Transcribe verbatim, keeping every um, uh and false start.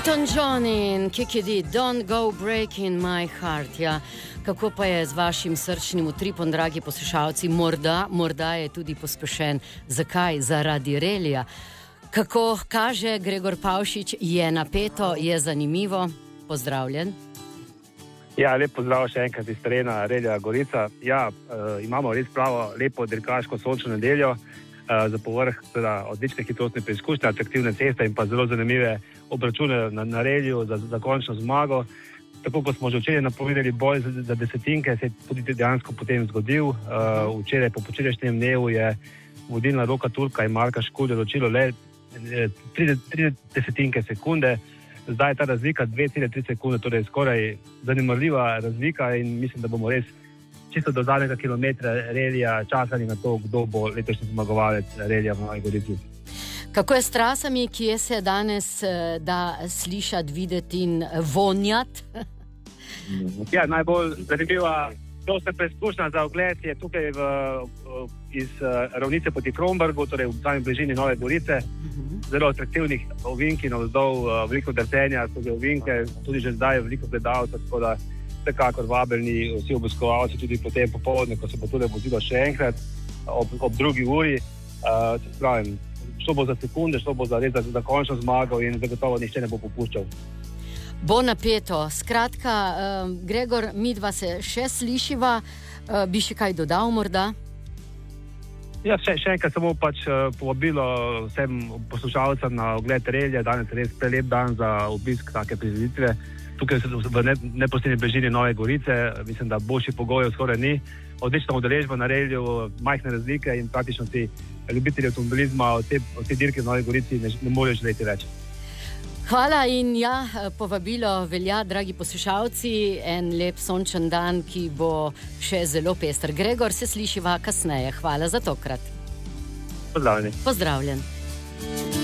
Elton John in Kiki D, Don't Go Breaking My Heart. Ja. Kako pa je z vašim srčnim utripom, dragi poslušalci? Morda, morda je tudi pospešen. Zakaj? Zaradi relija. Kako kaže Gregor Pavšič, je napeto, je zanimivo. Pozdravljen. Ja, lep pozdrav še enkrat iz terena Relija Gorica. Ja, uh, imamo res pravo lepo dirkaško sončno nedeljo. Uh, za povrh teda odlične hitrostne preizkušnje, atraktivne ceste in pa zelo zanimive obračune na, na reliju za, za končno zmago. Tako kot smo že včeraj napovedali boj za, za desetinke, se je tudi dejansko potem zgodil. Uh, včeraj po včerajšnjem dnevu je vodilna Roka Turka in Marka Škulj določilo le tri desetinke sekunde. Zdaj je ta razlika dve cele tri sekunde, torej skoraj zanemarljiva razlika in mislim, da bomo res čisto do zadnjega kilometra relija čakali na to, kdo bo letošnji zmagovalec relija v Novi Gorici. Kako je s trasami, kje se danes da slišati, videti in vonjati? Ja, najbolj zanimiva dosta preizkušnja za ogled je tukaj v, iz ravnice proti Krombergu, torej v sami bližini Nove Gorice. Zelo atraktivnih ovinki navzdol, veliko drtenja, tudi ovinke, tudi že zdaj veliko gledalcev, tako da vsekakor vabljeni vsi obiskovalci tudi potem popoldne, ko se bo tudi vozilo še enkrat ob, ob drugi uri. Uh, se pravim, šlo bo za sekunde, šlo bo za res za, za končno zmago in zagotovo nihče ne bo popuščal. Bo napeto. Skratka, uh, Gregor, midva se še slišiva. Uh, bi še kaj dodal morda? Ja, še, še enkrat samo pač uh, povabilo vsem poslušalcem na ogled relija. Danes je res prelep dan za obisk take prireditve. Tukaj v ne, neposredni bližini Nove Gorice, mislim, da boljših pogojev skoraj ni. Odlična udeležba na reliju, majhne razlike in praktično ti ljubitelji avtomobilizma od te, od te dirke v Novi Gorici ne, ne morejo želeti več. Hvala in ja, povabilo velja, dragi poslušalci, en lep sončen dan, ki bo še zelo pester. Gregor, se slišiva kasneje. Hvala za tokrat. Pozdravljeni. Pozdravljen.